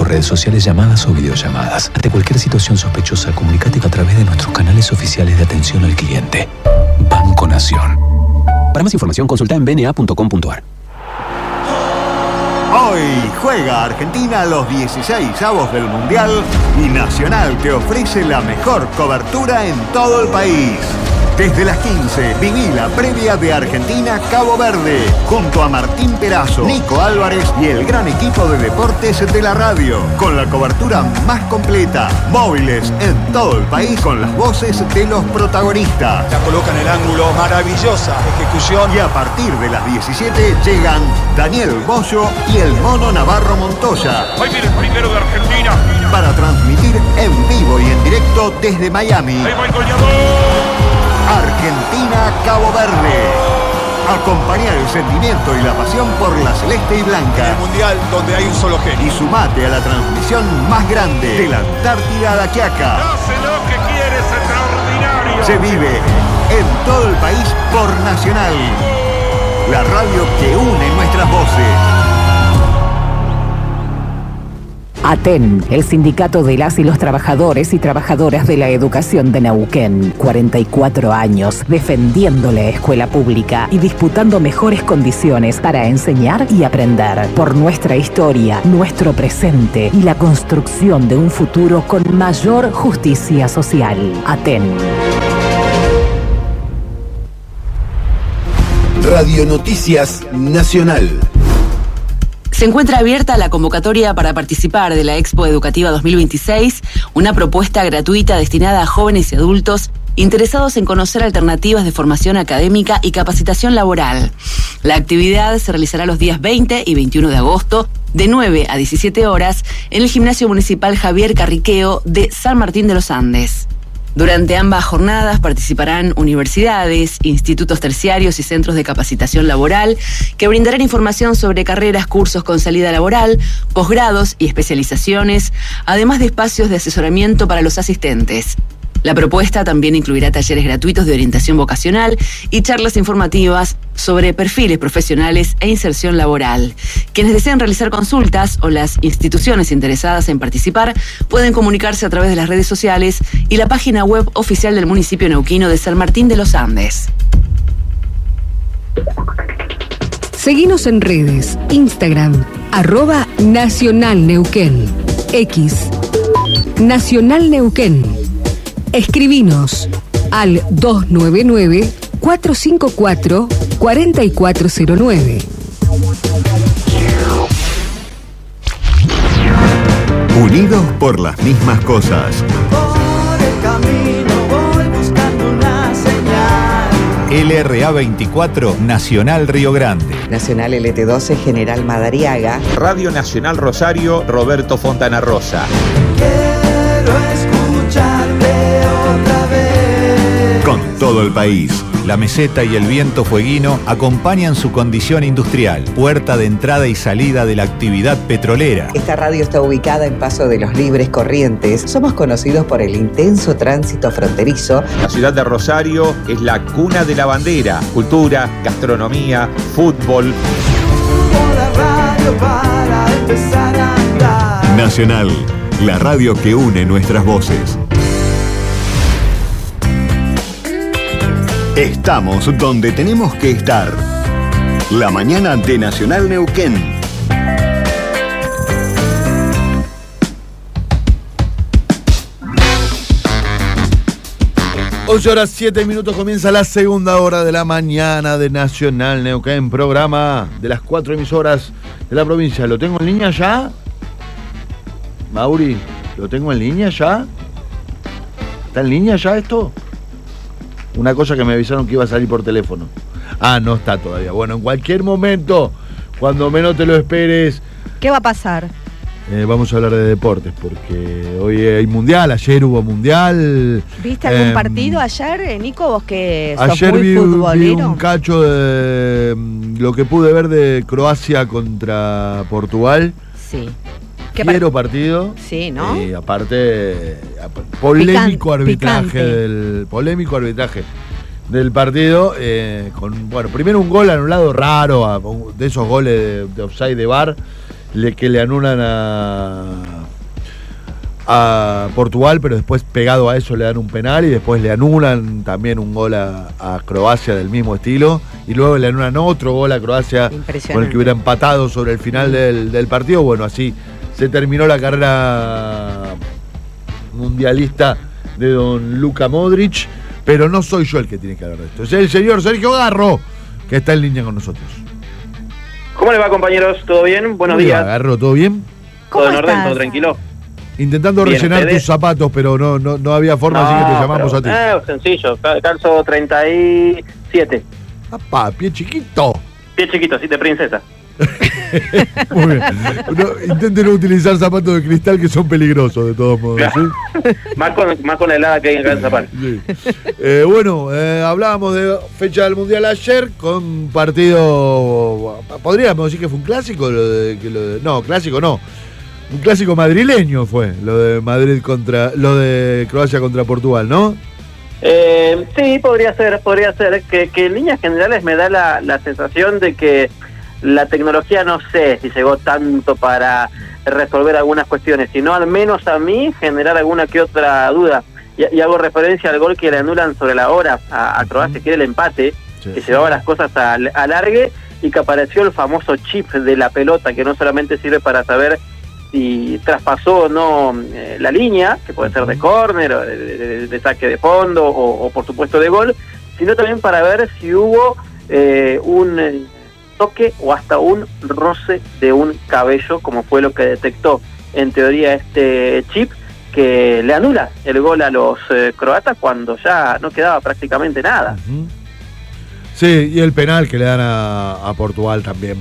por redes sociales, llamadas o videollamadas. Ante cualquier situación sospechosa, comunícate a través de nuestros canales oficiales de atención al cliente. Banco Nación. Para más información, consulta en bna.com.ar. Hoy juega Argentina los 16avos del Mundial y Nacional te ofrece la mejor cobertura en todo el país. Desde las 15, viví la previa de Argentina-Cabo Verde, junto a Martín Perazo, Nico Álvarez y el gran equipo de deportes de la radio, con la cobertura más completa, móviles en todo el país con las voces de los protagonistas. La coloca en el ángulo, maravillosa ejecución. Y a partir de las 17 llegan Daniel Bollo y el Mono Navarro Montoya. Ahí viene el primero de Argentina. Para transmitir en vivo y en directo desde Miami. Ahí va el goleador. Argentina-Cabo Verde. Acompaña el sentimiento y la pasión por la celeste y blanca. El mundial donde hay un solo genio. Y sumate a la transmisión más grande de la Antártida a la Quiaca. Hace lo que quieres, extraordinario. Se vive en todo el país por Nacional. La radio que une nuestras voces. ATEN, el sindicato de las y los trabajadores y trabajadoras de la educación de Neuquén. 44 años defendiendo la escuela pública y disputando mejores condiciones para enseñar y aprender. Por nuestra historia, nuestro presente y la construcción de un futuro con mayor justicia social. ATEN. Radio Noticias Nacional. Se encuentra abierta la convocatoria para participar de la Expo Educativa 2026, una propuesta gratuita destinada a jóvenes y adultos interesados en conocer alternativas de formación académica y capacitación laboral. La actividad se realizará los días 20 y 21 de agosto, de 9 a 17 horas, en el Gimnasio Municipal Javier Carriqueo de San Martín de los Andes. Durante ambas jornadas participarán universidades, institutos terciarios y centros de capacitación laboral que brindarán información sobre carreras, cursos con salida laboral, posgrados y especializaciones, además de espacios de asesoramiento para los asistentes. La propuesta también incluirá talleres gratuitos de orientación vocacional y charlas informativas sobre perfiles profesionales e inserción laboral. Quienes deseen realizar consultas o las instituciones interesadas en participar pueden comunicarse a través de las redes sociales y la página web oficial del municipio neuquino de San Martín de los Andes. Seguinos en redes, Instagram, @NacionalNeuquén, X, Nacional Neuquén. Escribinos al 299-454-4409. Unidos por las mismas cosas. Por el camino voy buscando una señal. LRA 24, Nacional Río Grande. Nacional LT12, General Madariaga. Radio Nacional Rosario, Roberto Fontana Rosa. Quiero escucharte otra vez. Con todo el país. La meseta y el viento fueguino acompañan su condición industrial, puerta de entrada y salida de la actividad petrolera. Esta radio está ubicada en Paso de los Libres Corrientes. Somos conocidos por el intenso tránsito fronterizo. La ciudad de Rosario es la cuna de la bandera, cultura, gastronomía, fútbol. La radio para empezar a andar. Nacional, la radio que une nuestras voces. Estamos donde tenemos que estar. La mañana de Nacional Neuquén. Horas 7 minutos, comienza la segunda hora de la mañana de Nacional Neuquén, programa de las 4 emisoras de la provincia. ¿Lo tengo en línea ya? Mauri, ¿lo tengo en línea ya? ¿Está en línea ya esto? Una cosa que me avisaron que iba a salir por teléfono. Ah, no está todavía. Bueno, en cualquier momento, cuando menos te lo esperes. ¿Qué va a pasar? Vamos a hablar de deportes, porque hoy hay mundial, ayer hubo mundial. ¿Viste algún partido ayer, Nico? Vos que sos ayer muy futbolero. Vi un cacho de lo que pude ver de Croacia contra Portugal. Sí. Quiero partido. Sí, ¿no? Y aparte, polémico arbitraje del partido. Bueno, primero un gol anulado raro, de esos goles de offside de VAR, que le anulan a a Portugal, pero después pegado a eso le dan un penal y después le anulan también un gol a Croacia del mismo estilo y luego le anulan otro gol a Croacia con el que hubiera empatado sobre el final del partido. Bueno, así se terminó la carrera mundialista de don Luka Modric, pero no soy yo el que tiene que hablar de esto, es el señor Sergio Garro, que está en línea con nosotros. ¿Cómo le va, compañeros? ¿Todo bien? Buenos días. Garro, ¿todo bien? Todo en orden, todo tranquilo. Intentando Bien, rellenar ¿ustedes? tus zapatos, pero no había forma, así que te llamamos a ti. Sencillo, calzo 37. ¡Apá, pie chiquito! Pie chiquito, así de princesa. Muy bien. Intenten no utilizar zapatos de cristal que son peligrosos, de todos modos. Claro. ¿Sí? más con la helada que hay en cada zapato. Sí. Bueno, hablábamos de fecha del Mundial ayer con partido. Podríamos decir que fue un clásico. No, clásico no. Un clásico madrileño fue lo de Croacia contra Portugal, ¿no? Sí, podría ser. Que en líneas generales me da la sensación de que la tecnología no sé si llegó tanto para resolver algunas cuestiones, sino al menos a mí generar alguna que otra duda. Y hago referencia al gol que le anulan sobre la hora a Croacia, que era el empate, sí, que llevaba las cosas a alargue y que apareció el famoso chip de la pelota, que no solamente sirve para saber si traspasó o no la línea, que puede ser de córner o de saque de fondo o por supuesto de gol, sino también para ver si hubo un toque o hasta un roce de un cabello, como fue lo que detectó en teoría este chip, que le anula el gol a los croatas cuando ya no quedaba prácticamente nada. Sí, y el penal que le dan a Portugal también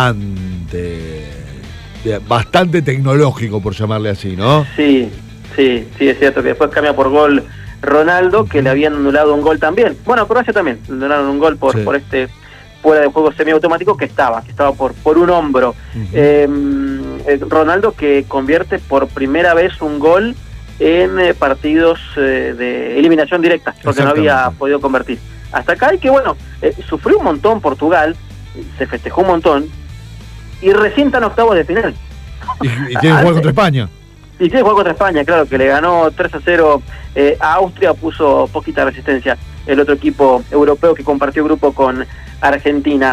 bastante tecnológico, por llamarle así, ¿no? Sí, es cierto que después cambia por gol Ronaldo, que le habían anulado un gol también. Bueno, Croacia también le anularon un gol por este fuera de juego semiautomático que estaba por un hombro. Ronaldo, que convierte por primera vez un gol en partidos de eliminación directa, porque no había podido convertir hasta acá, y que bueno, sufrió un montón Portugal, se festejó un montón y recién está en octavos de final. Y tiene que jugar contra España. Y tiene que jugar contra España, claro, que le ganó 3-0 a Austria, puso poquita resistencia el otro equipo europeo que compartió grupo con Argentina.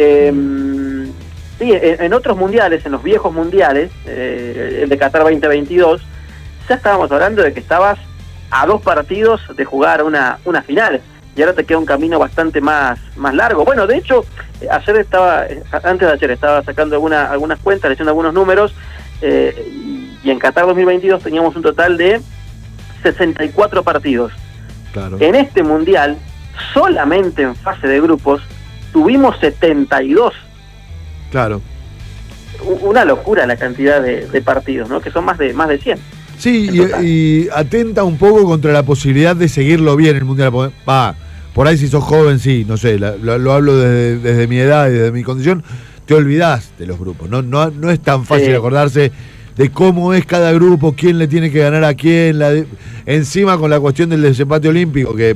Sí, en otros mundiales, en los viejos mundiales, el de Qatar 2022, ya estábamos hablando de que estabas a 2 partidos de jugar una final, y ahora te queda un camino bastante más largo. Bueno, de hecho, antes de ayer estaba sacando algunas cuentas, leyendo algunos números, y en Qatar 2022 teníamos un total de 64 partidos. Claro. En este mundial, solamente en fase de grupos, tuvimos 72. Claro. Una locura la cantidad de partidos, ¿no? Que son más de 100. Sí, y atenta un poco contra la posibilidad de seguirlo bien el mundial. Por ahí si sos joven, sí, no sé, lo hablo desde mi edad y desde mi condición, te olvidás de los grupos. No es tan fácil acordarse de cómo es cada grupo, quién le tiene que ganar a quién, encima con la cuestión del desempate olímpico, que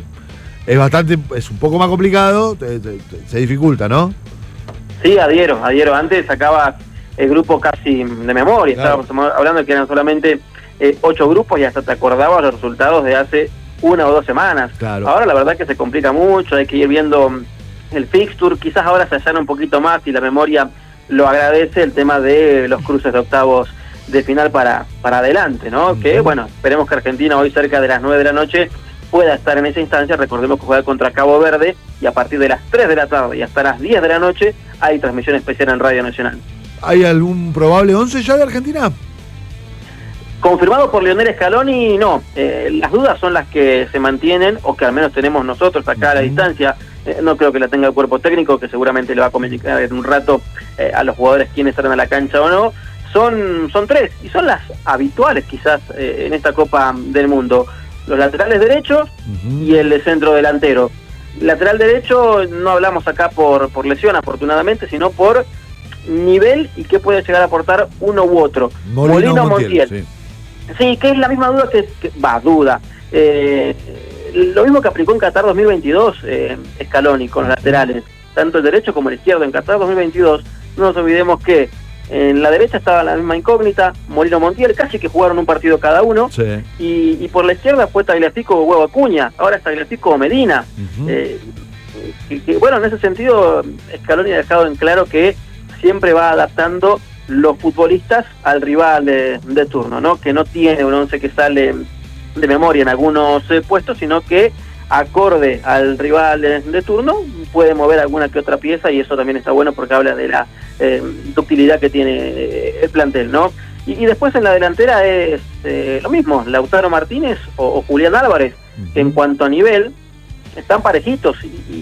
es un poco más complicado, se dificulta, ¿no? Sí, adhiero. Antes sacaba el grupo casi de memoria, claro. Estábamos hablando de que eran solamente 8 grupos y hasta te acordabas los resultados de hace 1 o 2 semanas. Claro. Ahora la verdad que se complica mucho, hay que ir viendo el fixture, quizás ahora se allana un poquito más y la memoria lo agradece, el tema de los cruces de octavos de final para adelante, ¿no? Que bueno, esperemos que Argentina hoy cerca de las 9 de la noche pueda estar en esa instancia. Recordemos que juega contra Cabo Verde y a partir de las 3 de la tarde y hasta las 10 de la noche hay transmisión especial en Radio Nacional. ¿Hay algún probable 11 ya de Argentina? Confirmado por Lionel Scaloni, no. Las dudas son las que se mantienen, o que al menos tenemos nosotros acá a la distancia. No creo que la tenga el cuerpo técnico, que seguramente le va a comunicar en un rato a los jugadores quiénes salen a la cancha o no. Son 3, y son las habituales quizás en esta Copa del Mundo. Los laterales derechos y el centro delantero. Lateral derecho no hablamos acá por lesión, afortunadamente, sino por nivel y qué puede llegar a aportar uno u otro. Molino Montiel. Sí, que es la misma duda duda. Lo mismo que aplicó en Qatar 2022 Scaloni con los laterales, tanto el derecho como el izquierdo en Qatar 2022. No nos olvidemos que En la derecha estaba la misma incógnita, Molino Montiel, casi que jugaron un partido cada uno. Sí. Y por la izquierda fue Tagliafico o Huevo Acuña, ahora es Tagliafico o Medina. Bueno, en ese sentido, Scaloni ha dejado en claro que siempre va adaptando los futbolistas al rival de turno, ¿no? Que no tiene un 11 que sale de memoria en algunos puestos, sino que acorde al rival de turno puede mover alguna que otra pieza, y eso también está bueno porque habla de la ductilidad que tiene el plantel, ¿no? Y después en la delantera es lo mismo, Lautaro Martínez o Julián Álvarez, que en cuanto a nivel están parejitos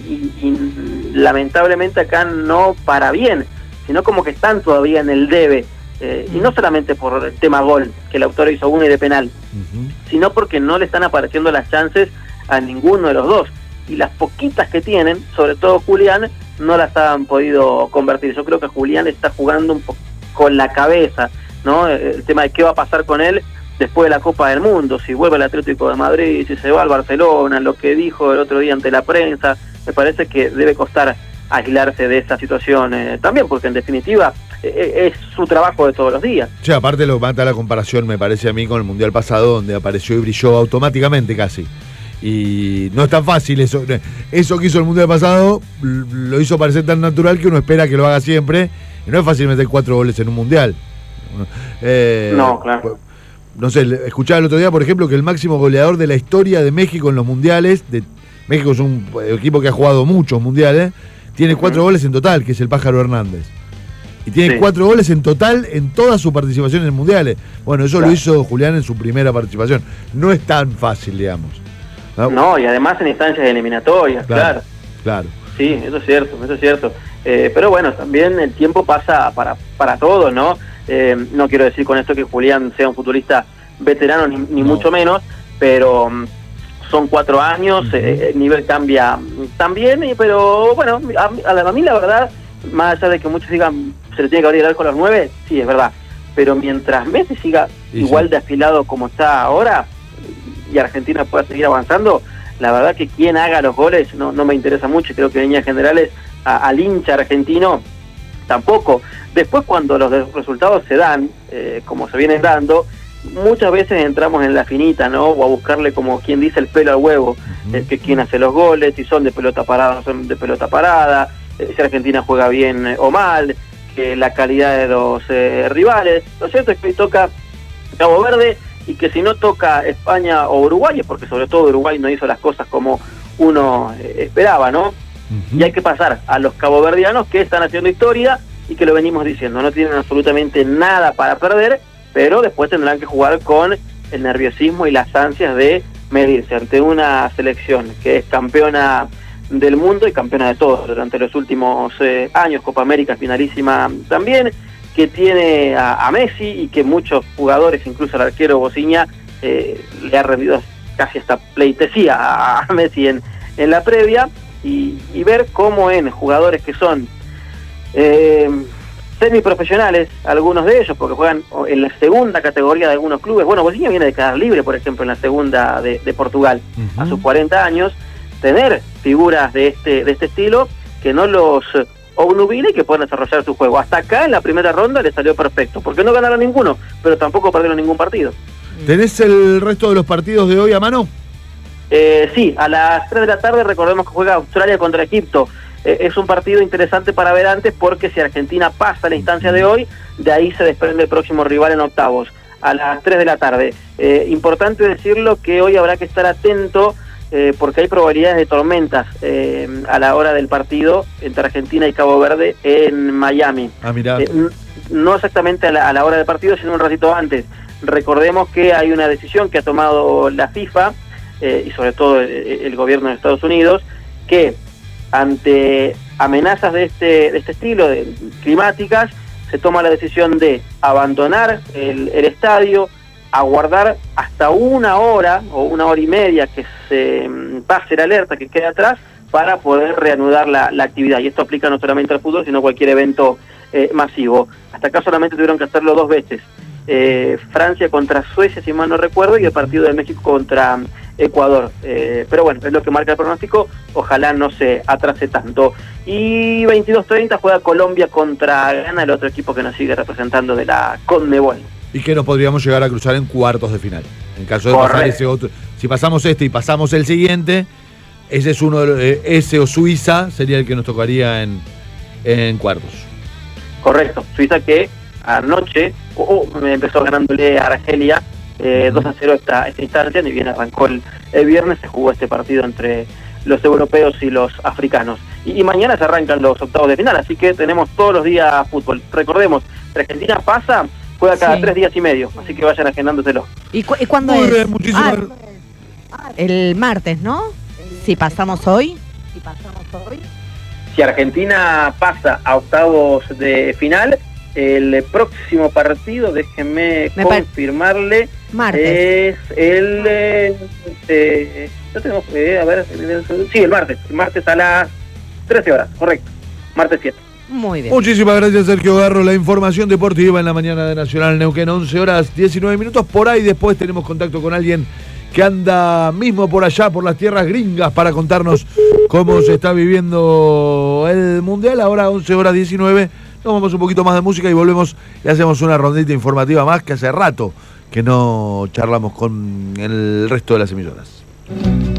y lamentablemente acá no para bien, sino como que están todavía en el debe, y no solamente por el tema gol, que Lautaro hizo uno y de penal, sino porque no le están apareciendo las chances a ninguno de los dos, y las poquitas que tienen, sobre todo Julián, no las han podido convertir. Yo creo que Julián está jugando un poco con la cabeza, ¿no? El tema de qué va a pasar con él después de la Copa del Mundo, si vuelve al Atlético de Madrid, si se va al Barcelona, lo que dijo el otro día ante la prensa, me parece que debe costar aislarse de esa situación también, porque en definitiva es su trabajo de todos los días. Sí, aparte lo mata la comparación, me parece a mí, con el Mundial pasado, donde apareció y brilló automáticamente casi. Y no es tan fácil eso que hizo el Mundial pasado, lo hizo parecer tan natural que uno espera que lo haga siempre, y no es fácil meter 4 goles en un Mundial. No, claro. No sé, escuchaba el otro día, por ejemplo, que el máximo goleador de la historia de México en los mundiales, México es un equipo que ha jugado muchos mundiales, tiene 4 goles en total, que es el Pájaro Hernández. Y tiene 4 goles en total en toda su participación en mundiales. Bueno, eso lo hizo Julián en su primera participación. No es tan fácil, digamos. No, y además en instancias eliminatorias, claro. Sí, eso es cierto. Pero bueno, también el tiempo pasa para todos, ¿no? No quiero decir con esto que Julián sea un futbolista veterano, ni mucho menos, pero son 4 años, el nivel cambia también, pero bueno, a mí la verdad, más allá de que muchos digan se le tiene que abrir el arco a los 9, sí, es verdad, pero mientras Messi siga igual de afilado como está ahora y Argentina pueda seguir avanzando, la verdad que quien haga los goles no me interesa mucho, y creo que en líneas generales al hincha argentino tampoco. Después, cuando los resultados se dan, como se vienen dando, muchas veces entramos en la finita, ¿no? O a buscarle, como quien dice, el pelo al huevo, que quién hace los goles, si son de pelota parada o son de pelota parada, si Argentina juega bien o mal, que la calidad de los rivales. Lo cierto es que hoy toca Cabo Verde, y que si no toca España o Uruguay, es porque sobre todo Uruguay no hizo las cosas como uno esperaba, ¿no? Y hay que pasar a los caboverdianos, que están haciendo historia y que lo venimos diciendo, no tienen absolutamente nada para perder, pero después tendrán que jugar con el nerviosismo y las ansias de medirse ante una selección que es campeona del mundo y campeona de todo durante los últimos años, Copa América finalísima también, que tiene a Messi, y que muchos jugadores, incluso el arquero Bociña, le ha rendido casi hasta pleitesía a Messi en la previa, y ver cómo en jugadores que son semiprofesionales, algunos de ellos, porque juegan en la segunda categoría de algunos clubes. Bueno, Bociña viene de quedar libre, por ejemplo, en la segunda de Portugal, a sus 40 años, tener figuras de este estilo que no los obnubile y que puedan desarrollar su juego. Hasta acá, en la primera ronda, le salió perfecto, porque no ganaron ninguno, pero tampoco perdieron ningún partido. ¿Tenés el resto de los partidos de hoy a mano? Sí, a las 3 de la tarde recordemos que juega Australia contra Egipto. Es un partido interesante para ver antes, porque si Argentina pasa a la instancia de hoy, de ahí se desprende el próximo rival en octavos, a las 3 de la tarde. Importante decirlo que hoy habrá que estar atento, porque hay probabilidades de tormentas a la hora del partido entre Argentina y Cabo Verde en Miami. Mirá. No exactamente a la hora del partido, sino un ratito antes. Recordemos que hay una decisión que ha tomado la FIFA, y sobre todo el gobierno de Estados Unidos, que ante amenazas de este estilo, climáticas, se toma la decisión de abandonar el estadio, aguardar hasta 1 hora o 1 hora y media que se pase la alerta que quede atrás, para poder reanudar la actividad. Y esto aplica no solamente al fútbol, sino a cualquier evento masivo. Hasta acá solamente tuvieron que hacerlo 2 veces. Francia contra Suecia, si mal no recuerdo, y el partido de México contra Ecuador. Pero bueno, es lo que marca el pronóstico, ojalá no se atrase tanto. Y 22:30 juega Colombia contra Ghana, el otro equipo que nos sigue representando de la CONMEBOL. Y que nos podríamos llegar a cruzar en cuartos de final. En caso de pasar ese otro, si pasamos este y pasamos el siguiente, ese es uno de ese o Suiza sería el que nos tocaría en cuartos. Correcto, Suiza que anoche empezó ganándole a Argelia 2-0 esta instancia, ni bien arrancó el viernes, se jugó este partido entre los europeos y los africanos. Y mañana se arrancan los octavos de final, así que tenemos todos los días fútbol. Recordemos, Argentina pasa, juega cada 3 días y medio, así que vayan agendándoselo. ¿Y cuándo Muy es? bien, muchísimas El martes, ¿no? Si pasamos hoy. Si Argentina pasa a octavos de final, el próximo partido, déjenme confirmarle, martes. es el... no tengo, a ver, sí, el martes a las 13 horas, correcto, martes 7. Muy bien. Muchísimas gracias, Sergio Garro. La información deportiva en la mañana de Nacional Neuquén, 11 horas 19 minutos. Por ahí después tenemos contacto con alguien que anda mismo por allá, por las tierras gringas, para contarnos cómo se está viviendo el Mundial. Ahora 11 horas 19, nos vamos un poquito más de música y volvemos y hacemos una rondita informativa más, que hace rato que no charlamos con el resto de las emisoras.